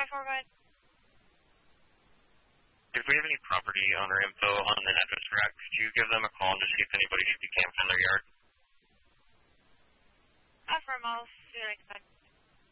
4, go ahead. If we have any property owner info on the address rack, could you give them a call and just see if anybody should be camped in their yard? Affirm, I'll see what I can find.